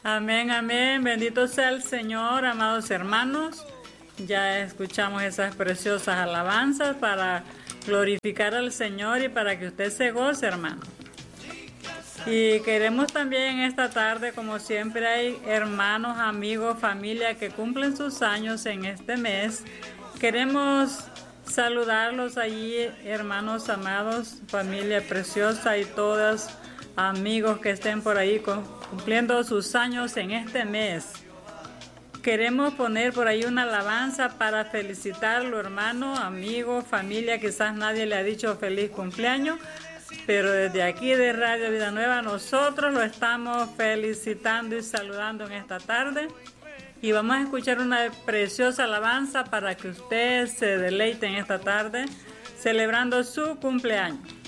Amén, amén. Bendito sea el Señor, amados hermanos. Ya escuchamos esas preciosas alabanzas para glorificar al Señor y para que usted se goce, hermano. Y queremos también esta tarde, como siempre, hay hermanos, amigos, familia que cumplen sus años en este mes. Queremos saludarlos allí, hermanos amados, familia preciosa y todos amigos que estén por ahí cumpliendo sus años en este mes. Queremos poner por ahí una alabanza para felicitarlo, hermano, amigo, familia. Quizás nadie le ha dicho feliz cumpleaños, pero desde aquí de Radio Vida Nueva nosotros lo estamos felicitando y saludando en esta tarde. Y vamos a escuchar una preciosa alabanza para que usted se deleite en esta tarde celebrando su cumpleaños.